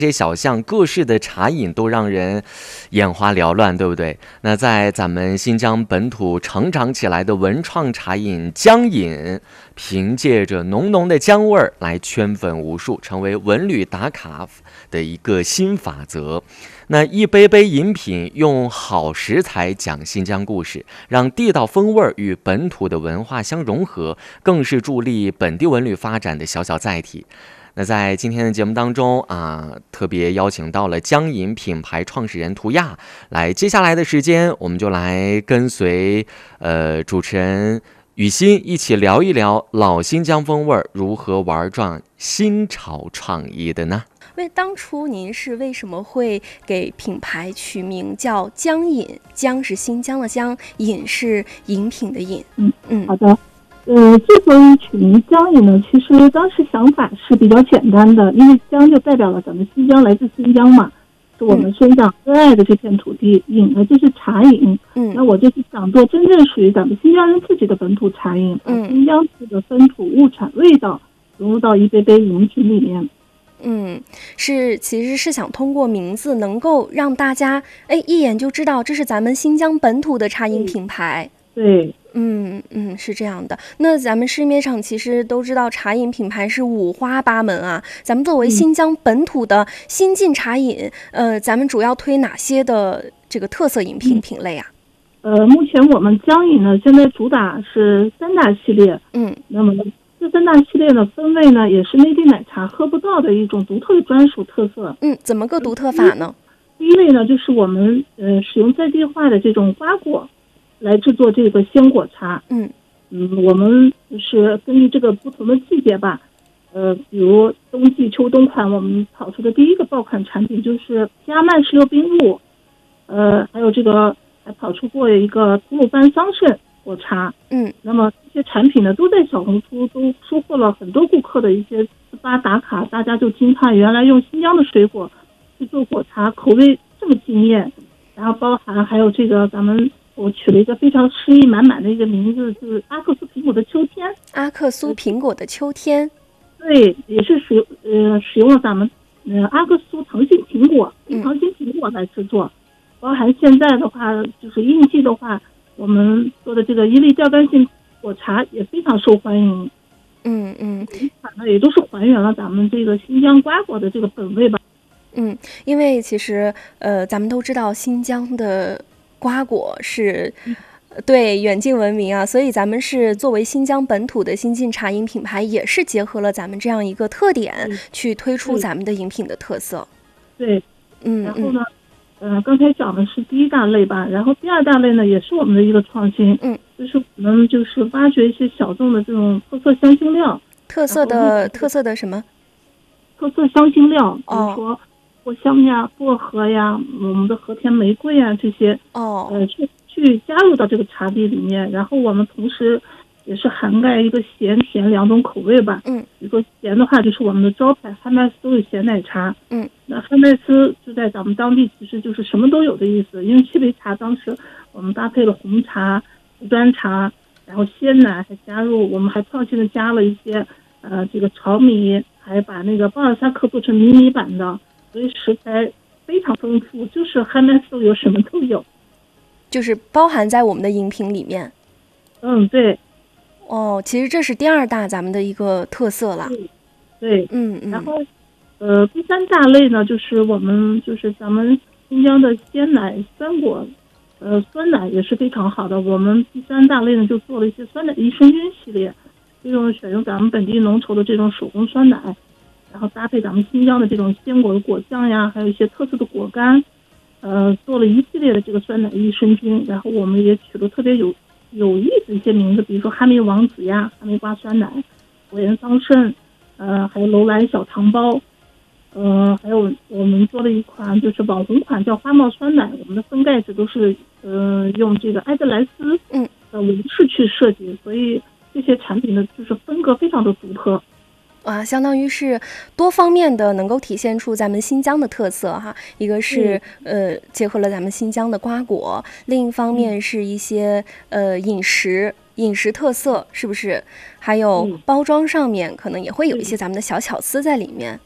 这些小巷各式的茶饮都让人眼花缭乱，对不对？那在咱们新疆本土成长起来的文创茶饮姜饮，凭借着浓浓的姜味儿来圈粉无数，成为文旅打卡的一个新法则。那一杯杯饮品用好食材讲新疆故事，让地道风味与本土的文化相融合，更是助力本地文旅发展的小小载体。那在今天的节目当中特别邀请到了姜饮品牌创始人涂亚来，接下来的时间我们就来跟随主持人雨欣一起聊一聊老新疆风味如何玩转新潮创意的呢？ 当初您是为什么会给品牌取名叫姜饮？姜是新疆的姜，饮是饮品的饮。 好的。之所以取名姜饮呢，其实当时想法是比较简单的，因为姜就代表了咱们新疆，来自新疆嘛，是我们生长热爱的这片土地。饮呢就是茶饮，那我就是想做真正属于咱们新疆人自己的本土茶饮，把新疆自己的本土物产味道融入到一杯杯饮品里面。 其实是想通过名字能够让大家一眼就知道这是咱们新疆本土的茶饮品牌。 对。 是这样的。那咱们市面上其实都知道茶饮品牌是五花八门啊，咱们作为新疆本土的新晋茶饮，咱们主要推哪些的这个特色饮品品类啊？ 目前我们姜饮呢，现在主打是3大系列。那么这3大系列的风味呢，也是内地奶茶喝不到的一种独特的专属特色。 怎么个独特法呢？ 第一类呢，就是我们使用在地化的这种瓜果来制作这个鲜果茶。我们就是根据这个不同的季节吧，比如冬季秋冬款，我们跑出的第一个爆款产品就是加曼石榴冰露，还有这个还跑出过一个吐鲁番桑葚果茶。那么这些产品呢，都在小红书都收获了很多顾客的一些自发打卡，大家就惊叹原来用新疆的水果去做果茶，口味这么惊艳。然后包含还有这个我取了一个非常诗意满满的一个名字，就是阿克苏苹果的秋天。 阿克苏苹果的秋天。 对，也是使用了咱们阿克苏糖心苹果来制作。包含现在的话，就是应季的话，我们做的这个伊利钓竿性果茶也非常受欢迎。也都是还原了咱们这个新疆瓜果的这个本味吧。 因为其实咱们都知道新疆的瓜果是对远近闻名啊，所以咱们是作为新疆本土的新晋茶饮品牌，也是结合了咱们这样一个特点去推出咱们的饮品的特色。 对。然后呢刚才讲的是第一大类吧，然后第二大类呢也是我们的一个创新。就是我们就是挖掘一些小众的这种特色香辛料。 特色的什么？ 特色香辛料，比如说藿香呀、薄荷呀、我们的和田玫瑰呀这些，去加入到这个茶底里面。然后我们同时也是涵盖一个咸甜两种口味吧。一个咸的话就是我们的招牌汉麦斯都有咸奶茶。那汉麦斯就在咱们当地其实就是什么都有的意思，因为西北茶当时我们搭配了红茶、不端茶，然后鲜奶，还加入我们还创新的加了一些这个炒米，还把那个巴尔萨克做成迷你版的，所以食材非常丰富，就是汉麦斯都有，什么都有， 就是包含在我们的饮品里面。 对。 其实这是第二大咱们的一个特色了。 对。然后第三大类呢，就是咱们新疆的鲜奶酸果，酸奶也是非常好的。我们第三大类呢就做了一些酸奶益生菌系列，这种选用咱们本地浓稠的这种手工酸奶，然后搭配咱们新疆的这种鲜果的果酱呀，还有一些特色的果干，做了一系列的这个酸奶益生菌。然后我们也取了特别有意思的一些名字，比如说哈密王子呀、哈密瓜酸奶、果园桑葚，还有楼兰小糖包，还有我们做了一款就是网红款叫花茂酸奶，我们的封盖子都是用这个埃德莱斯的纹饰去设计，所以这些产品的就是风格非常的独特。 相当于是多方面的能够体现出咱们新疆的特色哈。一个是结合了咱们新疆的瓜果，另一方面是一些饮食特色，是不是？还有包装上面可能也会有一些咱们的小巧思在里面。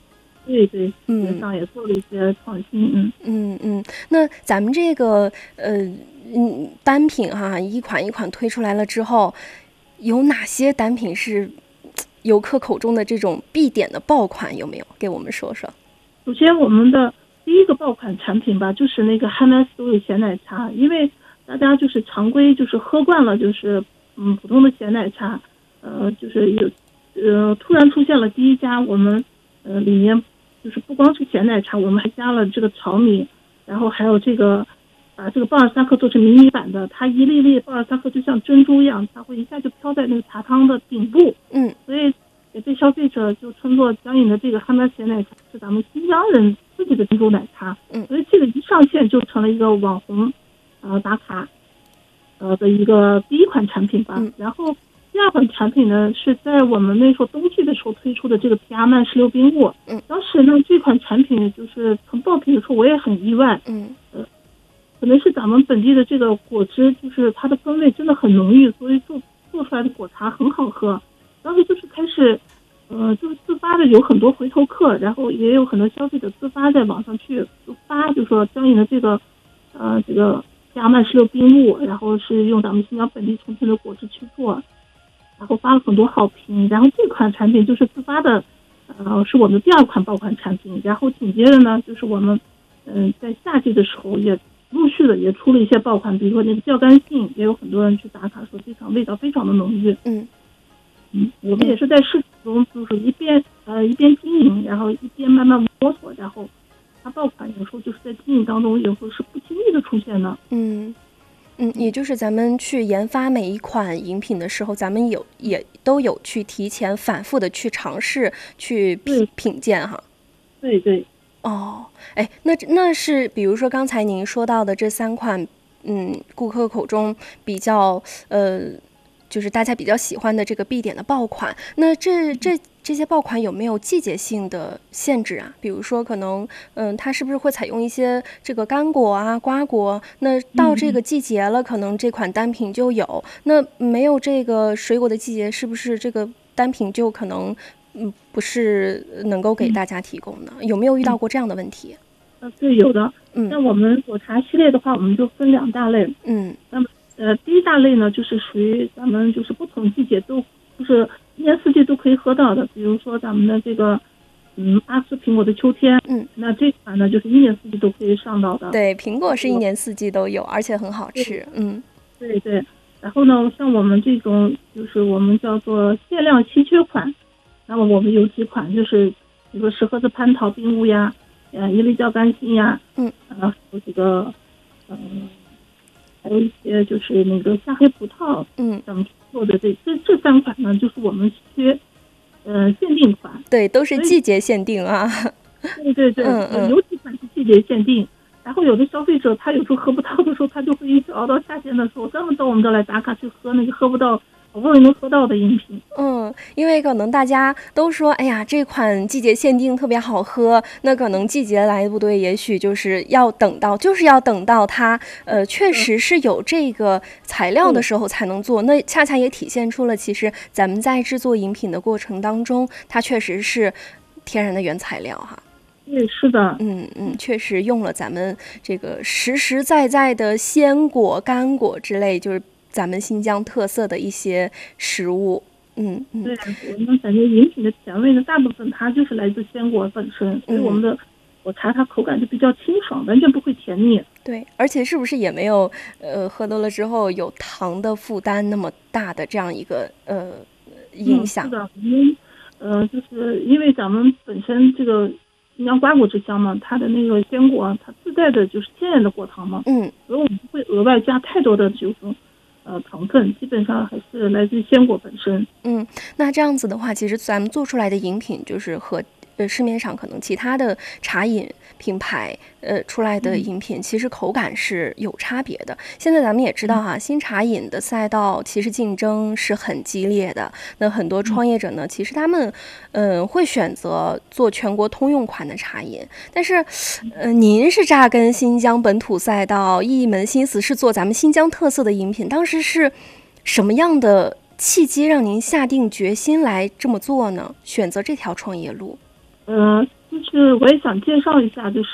对对，视觉上也做了一些创新。 那咱们这个单品哈，一款一款推出来了之后，有哪些单品是游客口中的这种必点的爆款？有没有给我们说说？ 首先，我们的第一个爆款产品吧，就是那个汉麦斯多瑞咸奶茶，因为大家就是常规就是喝惯了就是普通的咸奶茶，就是突然出现了第一家，我们里面就是不光是咸奶茶，我们还加了这个炒米，然后还有这个把这个鲍尔萨克做成迷你版的，它一粒粒鲍尔萨克就像珍珠一样，它会一下就飘在那个茶汤的顶部，所以也被消费者就称作江饮的这个汉麦咸奶茶是咱们新疆人自己的珍珠奶茶，所以这个一上线就成了一个网红打卡的一个第一款产品吧。然后第二款产品呢是在我们那时候冬季的时候推出的这个皮亚曼石榴冰雾，当时呢这款产品就是从爆品的时候我也很意外，可能是咱们本地的这个果汁就是它的风味真的很浓郁，所以做出来的果茶很好喝。当时就是开始就是自发的有很多回头客，然后也有很多消费者自发在网上去发，就说江饮的这个皮亚曼石榴冰雾，然后是用咱们新疆本地成品的果汁去做，然后发了很多好评。然后这款产品就是自发的是我们的第二款爆款产品。然后紧接着呢就是我们在夏季的时候也陆续的也出了一些爆款，比如说那个钓竿杏，也有很多人去打卡说味道非常的浓郁。我们也是在市场中就是一边经营，然后一边慢慢摸索，然后它爆款有时候就是在经营当中有时候是不经意的出现的。 也就是咱们去研发每一款饮品的时候，咱们也都有去提前反复的去尝试去品鉴哈。 对对。 那是比如说刚才您说到的这3款顾客口中比较就是大家比较喜欢的这个必点的爆款，那这些爆款有没有季节性的限制啊？比如说可能它是不是会采用一些这个干果啊、瓜果，那到这个季节了可能这款单品就有，那没有这个水果的季节是不是这个单品就可能不是能够给大家提供的？有没有遇到过这样的问题？ 对，有的。那我们果茶系列的话我们就分2大类。那么第一大类呢就是属于咱们就是不同季节都就是1年4季都可以喝到的，比如说咱们的这个阿斯苹果的秋天，那这款呢就是1年4季都可以上到的。 对，苹果是1年4季都有，而且很好吃。 对对。然后呢像我们这种就是我们叫做限量稀缺款，那么我们有几款就是比如说10盒子蟠桃冰雾呀，一粒钓竿杏呀，还有这个还有一些就是那个夏黑葡萄，咱们做的这3款呢，就是我们限定款。 对，都是季节限定啊。 对，有几款是季节限定。然后有的消费者他有时候喝不到的时候，他就会一直熬到夏天的时候，专门到我们这来打卡去喝那个喝不到好不容易能喝到的饮品。 因为可能大家都说，哎呀，这款季节限定特别好喝，那可能季节来不对，也许就是要等到它确实是有这个材料的时候才能做。那恰恰也体现出了，其实咱们在制作饮品的过程当中，它确实是天然的原材料哈。 对，是的。 确实用了咱们这个实实在在的鲜果、干果之类，就是咱们新疆特色的一些食物。 对，我们感觉饮品的甜味呢，大部分它就是来自鲜果本身，所以我们的果茶它口感就比较清爽，完全不会甜腻。 对，而且是不是也没有喝多了之后有糖的负担那么大的这样一个影响？ 是的，就是因为咱们本身这个新疆瓜果之乡嘛，它的那个鲜果它自带的就是天然的果糖嘛，所以我们不会额外加太多的这种糖分，基本上还是来自鲜果本身。 那这样子的话，其实咱们做出来的饮品就是和市面上可能其他的茶饮品牌出来的饮品，其实口感是有差别的。现在咱们也知道哈，新茶饮的赛道其实竞争是很激烈的。那很多创业者呢，其实他们会选择做全国通用款的茶饮，但是您是扎根新疆本土赛道，一门心思是做咱们新疆特色的饮品，当时是什么样的契机让您下定决心来这么做呢？选择这条创业路？ 新就是我也想介绍一下，就是